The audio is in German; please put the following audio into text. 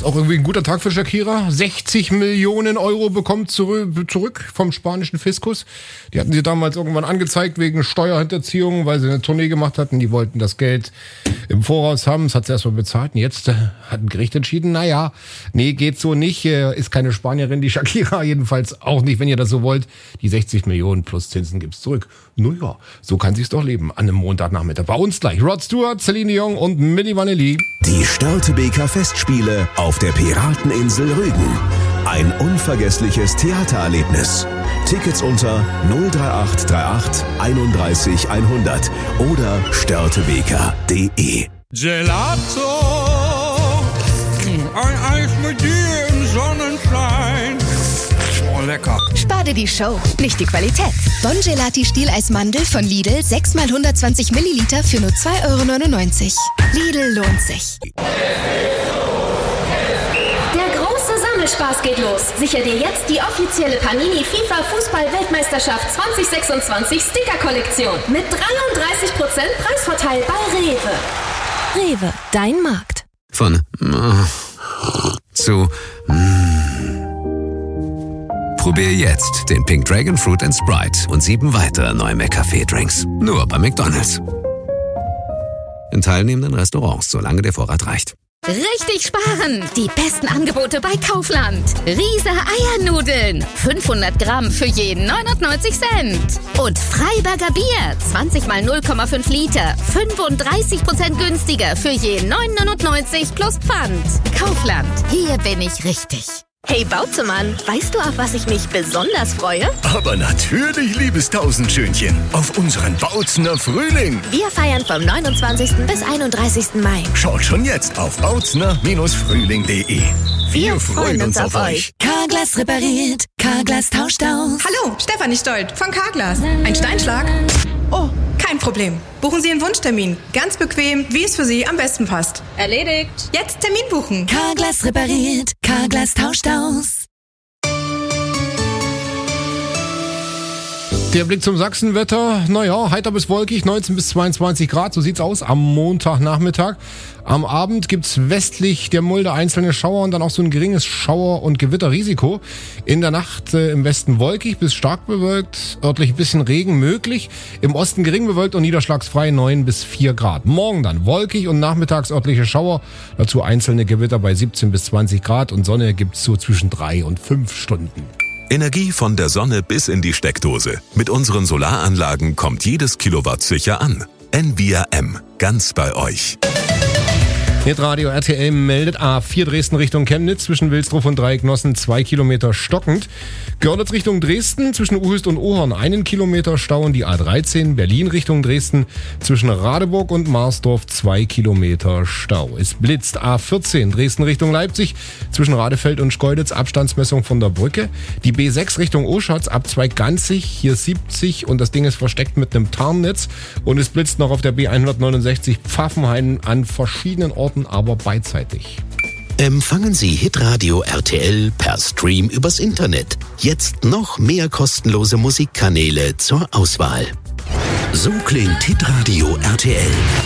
Auch irgendwie ein guter Tag für Shakira. 60 Millionen Euro bekommt zurück vom spanischen Fiskus. Die hatten sie damals irgendwann angezeigt wegen Steuerhinterziehung, weil sie eine Tournee gemacht hatten. Die wollten das Geld im Voraus haben. Das hat sie erstmal bezahlt. Und jetzt hat ein Gericht entschieden, geht so nicht. Ist keine Spanierin, die Shakira. Jedenfalls auch nicht, wenn ihr das so wollt. Die 60 Millionen plus Zinsen gibt's zurück. Naja, so kann sich's doch leben an einem Montagnachmittag. Bei uns gleich Rod Stewart, Celine Dion und Milli Vanilli. Die Störtebeker Festspiele auf der Pirateninsel Rügen. Ein unvergessliches Theatererlebnis. Tickets unter 03838 31 100 oder störtebeker.de. Gelato, ein Eis mit dir im Sonnenschein. Oh, lecker. Spar dir die Show, nicht die Qualität. Bon Gelati Stieleismandel von Lidl, 6 x 120 Milliliter für nur 2,99 €. Lidl lohnt sich. Der große Sammelspaß geht los. Sicher dir jetzt die offizielle Panini FIFA Fußball-Weltmeisterschaft 2026 Sticker-Kollektion mit 33% Preisvorteil bei Rewe. Rewe, dein Markt. Von zu Probier jetzt den Pink Dragon Fruit & Sprite und 7 weitere neue McCafé-Drinks. Nur bei McDonald's. In teilnehmenden Restaurants, solange der Vorrat reicht. Richtig sparen! Die besten Angebote bei Kaufland. Riese Eiernudeln. 500 Gramm für jeden 99 Cent. Und Freiberger Bier. 20 x 0,5 Liter. 35% günstiger für jeden 9,99 plus Pfand. Kaufland. Hier bin ich richtig. Hey Bauzemann, weißt du, auf was ich mich besonders freue? Aber natürlich, liebes Tausendschönchen, auf unseren Bautzener Frühling. Wir feiern vom 29. bis 31. Mai. Schaut schon jetzt auf bautzner-frühling.de. Wir freuen uns auf euch. Carglass repariert, Carglass tauscht aus. Hallo, Stefanie Stolt von Carglass. Ein Steinschlag? Oh, kein Problem. Buchen Sie einen Wunschtermin. Ganz bequem, wie es für Sie am besten passt. Erledigt. Jetzt Termin buchen. Carglass repariert, Carglass tauscht aus. Der Blick zum Sachsenwetter, heiter bis wolkig, 19 bis 22 Grad, so sieht's aus am Montagnachmittag. Am Abend gibt's westlich der Mulde einzelne Schauer und dann auch so ein geringes Schauer- und Gewitterrisiko. In der Nacht im Westen wolkig bis stark bewölkt, örtlich ein bisschen Regen möglich. Im Osten gering bewölkt und niederschlagsfrei 9 bis 4 Grad. Morgen dann wolkig und nachmittags örtliche Schauer, dazu einzelne Gewitter bei 17 bis 20 Grad und Sonne gibt's so zwischen 3 und 5 Stunden. Energie von der Sonne bis in die Steckdose. Mit unseren Solaranlagen kommt jedes Kilowatt sicher an. Envia M, ganz bei euch. Hitradio RTL meldet A4 Dresden Richtung Chemnitz zwischen Wilsdruf und Dreiecknossen 2 Kilometer stockend. Görlitz Richtung Dresden zwischen Uhüst und Ohorn 1 Kilometer Stau und die A13 Berlin Richtung Dresden zwischen Radeburg und Marsdorf 2 Kilometer Stau. Es blitzt A14 Dresden Richtung Leipzig zwischen Radefeld und Schkeuditz Abstandsmessung von der Brücke. Die B6 Richtung Oschatz ab Zweigganzig hier 70 und das Ding ist versteckt mit einem Tarnnetz und es blitzt noch auf der B169 Pfaffenhain an verschiedenen Orten, aber beidseitig. Empfangen Sie Hitradio RTL per Stream übers Internet. Jetzt noch mehr kostenlose Musikkanäle zur Auswahl. So klingt Hitradio RTL.